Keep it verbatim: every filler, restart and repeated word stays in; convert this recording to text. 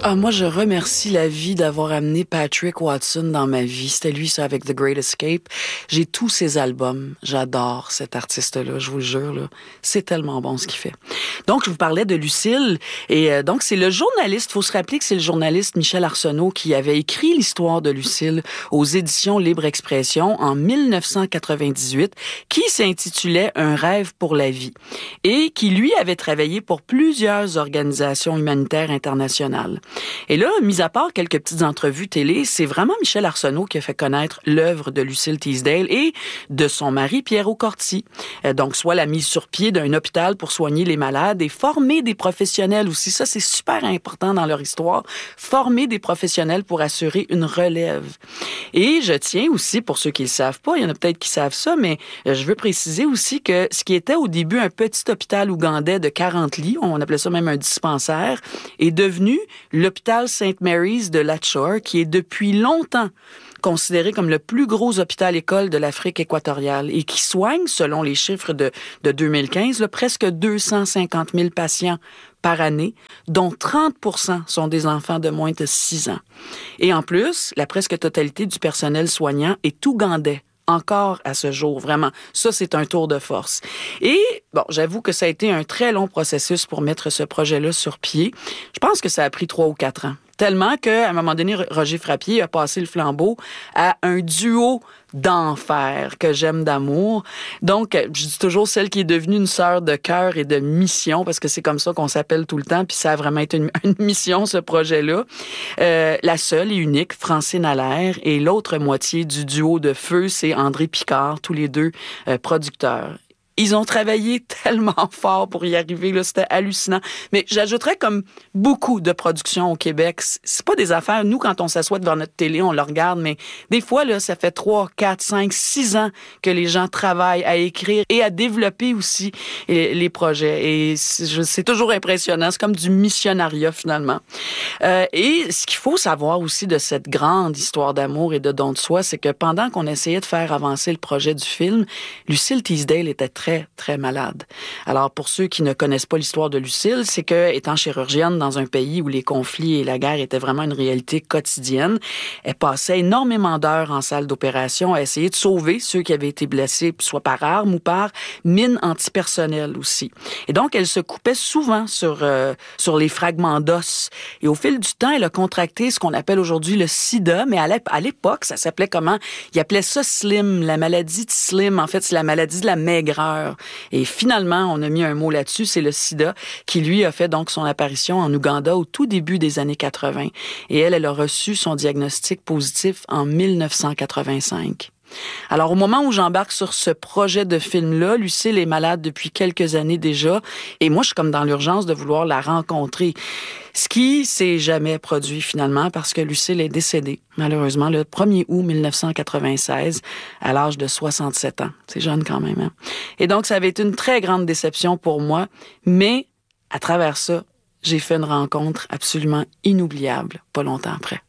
Ah, moi, je remercie la vie d'avoir amené Patrick Watson dans ma vie. C'était lui, ça, avec The Great Escape. J'ai tous ses albums. J'adore cet artiste-là, je vous le jure, là. C'est tellement bon ce qu'il fait. Donc, je vous parlais de Lucille. Et euh, donc, c'est le journaliste, faut se rappeler que c'est le journaliste Michel Arsenault qui avait écrit l'histoire de Lucille aux éditions Libre Expression en mille neuf cent quatre-vingt-dix-huit, qui s'intitulait Un rêve pour la vie et qui, lui, avait travaillé pour plusieurs organisations humanitaires internationales. Et là, mis à part quelques petites entrevues télé, c'est vraiment Michel Arsenault qui a fait connaître l'œuvre de Lucille Teasdale et de son mari Pierre Aucorti. Donc, soit la mise sur pied d'un hôpital pour soigner les malades et former des professionnels aussi. Ça, c'est super important dans leur histoire. Former des professionnels pour assurer une relève. Et je tiens aussi, pour ceux qui ne le savent pas, il y en a peut-être qui savent ça, mais je veux préciser aussi que ce qui était au début un petit hôpital ougandais de quarante lits, on appelait ça même un dispensaire, est devenu l'hôpital Saint Mary's de Latchor, qui est depuis longtemps considéré comme le plus gros hôpital-école de l'Afrique équatoriale et qui soigne, selon les chiffres de, de deux mille quinze, là, presque deux cent cinquante mille patients par année, dont trente pour cent sont des enfants de moins de six ans. Et en plus, la presque totalité du personnel soignant est ougandais. Encore à ce jour, vraiment. Ça, c'est un tour de force. Et, bon, j'avoue que ça a été un très long processus pour mettre ce projet-là sur pied. Je pense que ça a pris trois ou quatre ans. Tellement qu'à un moment donné, Roger Frappier a passé le flambeau à un duo d'enfer que j'aime d'amour. Donc, je dis toujours celle qui est devenue une sœur de cœur et de mission, parce que c'est comme ça qu'on s'appelle tout le temps, puis ça a vraiment été une, une mission, ce projet-là. Euh, la seule et unique, Francine Allaire, et l'autre moitié du duo de feu, c'est André Picard, tous les deux euh, producteurs. Ils ont travaillé tellement fort pour y arriver, là, c'était hallucinant. Mais j'ajouterais comme beaucoup de productions au Québec, c'est pas des affaires, nous, quand on s'assoit devant notre télé, on le regarde, mais des fois, là, ça fait trois, quatre, cinq, six ans que les gens travaillent à écrire et à développer aussi les projets. Et c'est toujours impressionnant, c'est comme du missionnariat, finalement. Euh, et ce qu'il faut savoir aussi de cette grande histoire d'amour et de don de soi, c'est que pendant qu'on essayait de faire avancer le projet du film, Lucille Teasdale était très très, très malade. Alors, pour ceux qui ne connaissent pas l'histoire de Lucille, c'est que, étant chirurgienne dans un pays où les conflits et la guerre étaient vraiment une réalité quotidienne, elle passait énormément d'heures en salle d'opération à essayer de sauver ceux qui avaient été blessés, soit par arme ou par mine antipersonnelle aussi. Et donc, elle se coupait souvent sur, euh, sur les fragments d'os. Et au fil du temps, elle a contracté ce qu'on appelle aujourd'hui le sida, mais à l'époque, ça s'appelait comment? Ils appelaient ça Slim, la maladie de Slim. En fait, c'est la maladie de la maigreur. Et finalement, on a mis un mot là-dessus, c'est le sida, qui lui a fait donc son apparition en Ouganda au tout début des années quatre-vingt. Et elle, elle a reçu son diagnostic positif en mille neuf cent quatre-vingt-cinq. Alors, au moment où j'embarque sur ce projet de film-là, Lucille est malade depuis quelques années déjà, et moi, je suis comme dans l'urgence de vouloir la rencontrer. Ce qui s'est jamais produit finalement parce que Lucille est décédée, malheureusement, le premier août mille neuf cent quatre-vingt-seize, à l'âge de soixante-sept ans. C'est jeune quand même, hein? Et donc, ça avait été une très grande déception pour moi, mais à travers ça, j'ai fait une rencontre absolument inoubliable pas longtemps après.